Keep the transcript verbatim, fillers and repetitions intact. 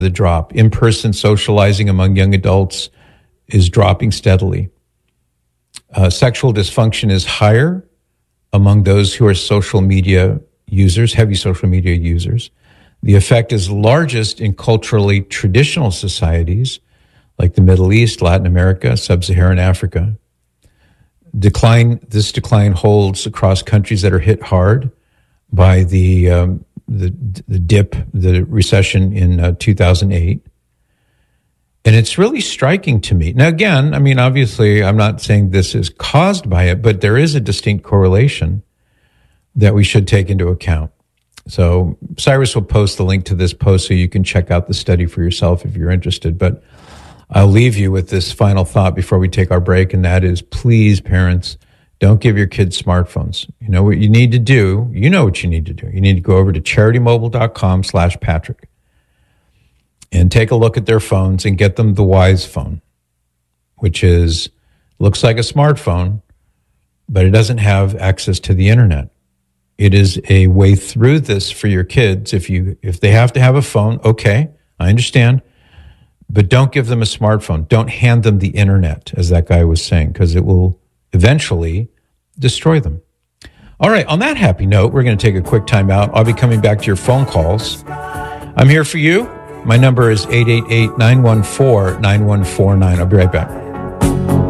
the drop. In-person socializing among young adults is dropping steadily. Uh, sexual dysfunction is higher among those who are social media users, heavy social media users. The effect is largest in culturally traditional societies like the Middle East, Latin America, Sub-Saharan Africa. Decline. This decline holds across countries that are hit hard by the um, the, the dip, the recession in uh, two thousand eight. And it's really striking to me. Now, again, I mean, obviously, I'm not saying this is caused by it, but there is a distinct correlation that we should take into account. So Cyrus will post the link to this post so you can check out the study for yourself if you're interested. But I'll leave you with this final thought before we take our break, and that is, please, parents, don't give your kids smartphones. You know what you need to do? You know what you need to do. You need to go over to charitymobile.com slash Patrick and take a look at their phones and get them the Wise phone, which is looks like a smartphone, but it doesn't have access to the internet. It is a way through this for your kids. If you if they have to have a phone, okay, I understand. But don't give them a smartphone. Don't hand them the internet, as that guy was saying, because it will eventually destroy them. All right, on that happy note, we're going to take a quick time out. I'll be coming back to your phone calls. I'm here for you. My number is eight eight eight, nine one four, nine one four nine. I'll be right back.